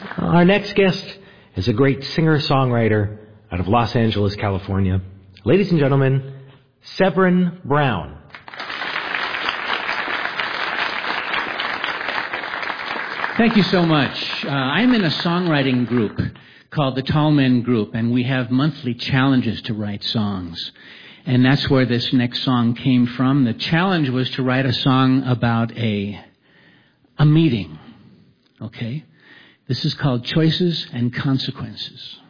Our next guest is a great singer-songwriter out of Los Angeles, California. Ladies and gentlemen, Severin Brown. Thank you so much. I'm in a songwriting group called the Tall Men Group, and we have monthly challenges to write songs. And that's where this next song came from. The challenge was to write a song about a meeting. Okay? This is called Choices and Consequences.